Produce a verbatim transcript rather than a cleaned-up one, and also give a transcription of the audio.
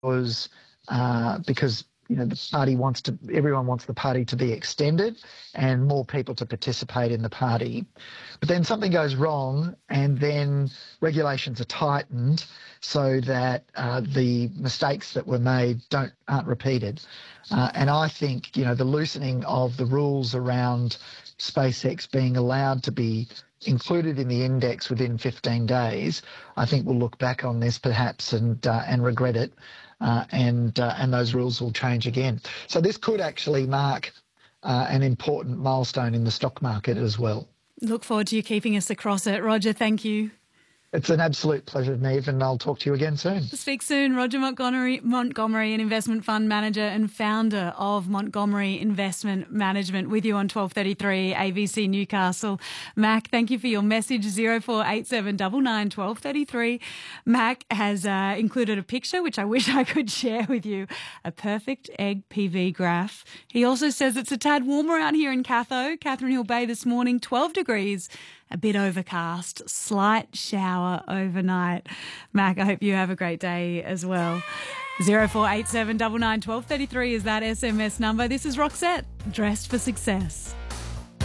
because uh, because you know the party wants to, everyone wants the party to be extended and more people to participate in the party. But then something goes wrong, and then regulations are tightened so that uh, the mistakes that were made don't aren't repeated. Uh, and I think you know the loosening of the rules around SpaceX being allowed to be included in the index within fifteen days, I think we'll look back on this perhaps and uh, and regret it, uh, and uh, and those rules will change again. So this could actually mark uh, an important milestone in the stock market as well. Look forward to you keeping us across it. Roger, thank you. It's an absolute pleasure, Neve, and I'll talk to you again soon. Speak soon. Roger Montgomery, Montgomery, an investment fund manager and founder of Montgomery Investment Management, with you on twelve thirty-three A B C Newcastle. Mac, thank you for your message, zero four eight seven nine nine one two one three. Mac has uh, included a picture, which I wish I could share with you, a perfect egg P V graph. He also says it's a tad warmer out here in Catho, Catherine Hill Bay this morning, twelve degrees. A bit overcast, slight shower overnight. Mac, I hope you have a great day as well. zero four eight seven nine nine one two three is that S M S number. This is Roxette, Dressed for Success.